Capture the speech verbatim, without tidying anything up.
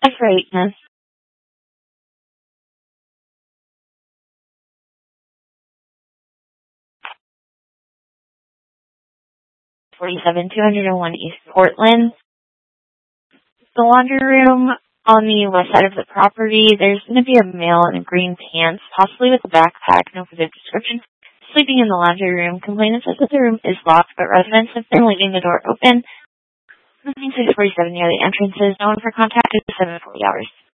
That's right, miss. forty-seven two oh one East Portland. The laundry room on the west side of the property, there's going to be a male in green pants, possibly with a backpack, no further description, sleeping in the laundry room. Complainant says that the room is locked, but residents have been leaving the door open. six forty-seven near the entrances. No one for contact is seven forty hours.